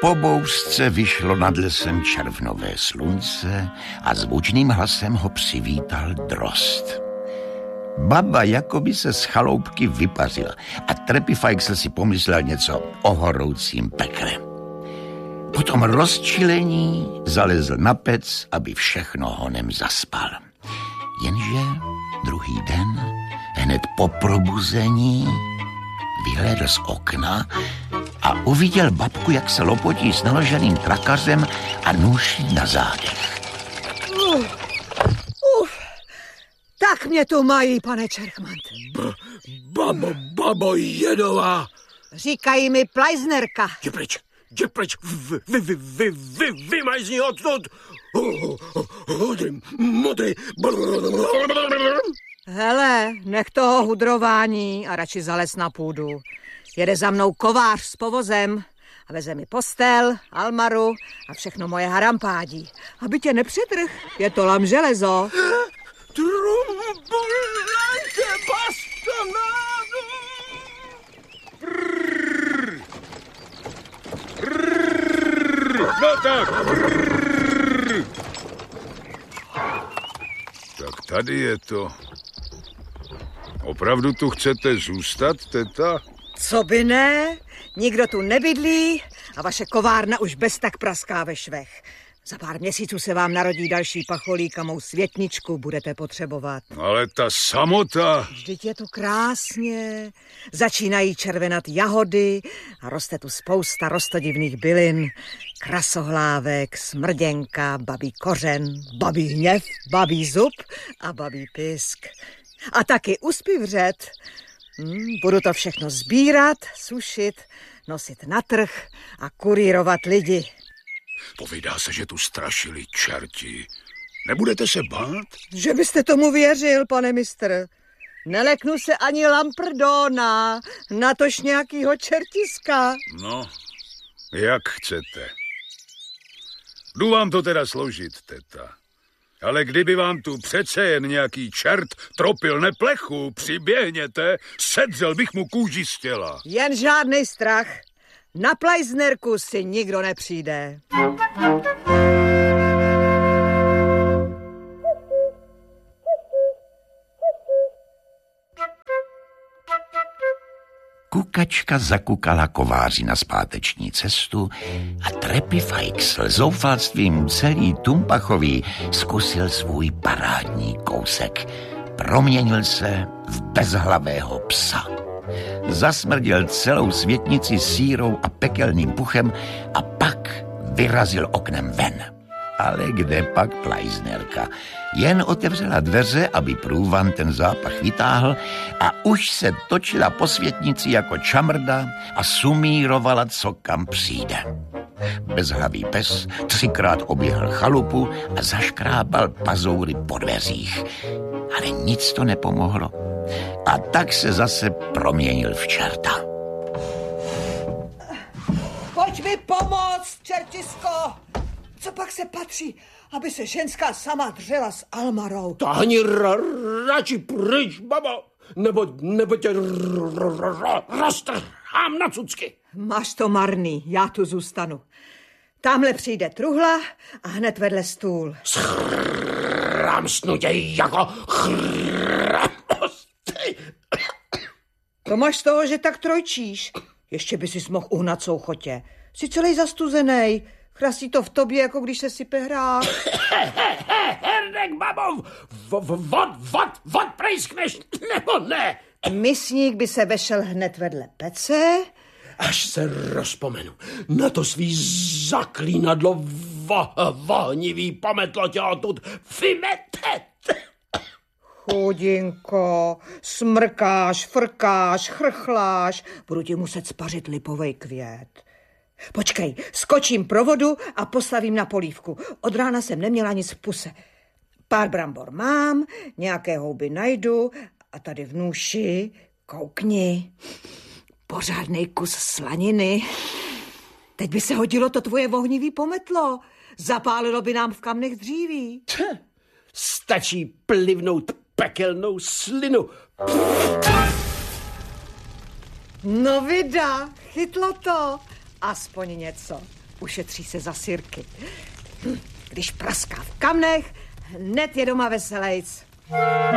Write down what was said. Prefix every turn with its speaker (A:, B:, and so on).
A: Po bouřce vyšlo nad lesem červnové slunce a zvučným hlasem ho přivítal drozd. Baba jakoby se z chaloupky vypařila a Trepifajksl si pomyslel něco o horoucím pekle. Po tom rozčilení zalezl na pec, aby všechno honem zaspal. Jenže druhý den, hned po probuzení, vyhlédl z okna a uviděl babku, jak se lopotí s naloženým trakařem a nůší na zádech.
B: Tak mě tu mají, pane Čerchmant.
C: Babo Jedová.
B: Říkají mi Plajznerka.
C: Jdi pryč, vymajzni odtud. Modrý.
B: Hele, nech toho hudrování a radši zalez na půdu. Jede za mnou kovář s povozem a veze mi postel, almaru a všechno moje harampádí. Aby tě nepřetrh, je to lam železo.
C: Trumpulejte, bastanádu!
D: No tak. Tak tady je to. Opravdu tu chcete zůstat, teta?
B: Co by ne? Nikdo tu nebydlí a vaše kovárna už bez tak praská ve švech. Za pár měsíců se vám narodí další pacholík a mou světničku budete potřebovat.
D: Ale ta samota...
B: Vždyť je to krásně. Začínají červenat jahody a roste tu spousta rostodivných bylin. Krasohlávek, smrděnka, babí kořen, babí hněv, babí zub a babí pisk. A taky uspivřet. Budu to všechno sbírat, sušit, nosit na trh a kurírovat lidi.
D: Povídá se, že tu strašili čerti. Nebudete se bát?
B: Že byste tomu věřil, pane mistr. Neleknu se ani Lamprdona, natož nějakýho čertiska.
D: No, jak chcete. Jdu vám to teda složit, teta. Ale kdyby vám tu přece jen nějaký čert tropil neplechu, přiběhněte, sedřel bych mu kůži z těla.
B: Jen žádný strach. Na Plajznerku si nikdo nepřijde.
A: Kukačka zakukala kováři na zpáteční cestu a Trepifajksl zoufalstvím celý tumpachový zkusil svůj parádní kousek. Proměnil se v bezhlavého psa. Zasmrděl celou světnici sírou a pekelným puchem a pak vyrazil oknem ven. Ale kde pak Plajznerka? Jen otevřela dveře, aby průvan ten zápach vytáhl a už se točila po světnici jako čamrda a sumírovala, co kam přijde. Bezhlavý pes 3krát oběhl chalupu a zaškrábal pazoury po dveřích. Ale nic to nepomohlo. A tak se zase proměnil v čerta.
B: Pojď mi pomoct, čertisko! Co pak se patří, aby se ženská sama dřela s Almarou?
C: Táhni radši pryč, babo, nebo tě roztrhám na cucky.
B: Máš to marný, já tu zůstanu. Tamhle přijde truhla a hned vedle stůl.
C: Schrámsnu tě jako chrámosty.
B: To máš z toho, že tak trojčíš. Ještě by sis mohl uhnat souchotě. Jsi celý zastuzenej. Chrastí to v tobě, jako když se sype hrách.
C: Herdek, babo, vod prejskneš, nebo ne?
B: Misník by se vešel hned vedle pece.
C: Až se rozpomenu na to svý zaklínadlo vohnivý pometlo tě odtud vymetet.
B: Chudinko, smrkáš, frkáš, chrchláš. Budu ti muset spařit lipovej květ. Počkej, skočím pro vodu a postavím na polívku. Od rána jsem neměla nic v puse. Pár brambor mám, nějaké houby najdu a tady v nůši, koukni, pořádnej kus slaniny. Teď by se hodilo to tvoje vohnivý pometlo. Zapálilo by nám v kamnech dříví.
C: Stačí plivnout pekelnou slinu.
B: No vida, chytlo to. Aspoň něco. Ušetří se za sirky. Když praská v kamnech, hned je doma veselejc.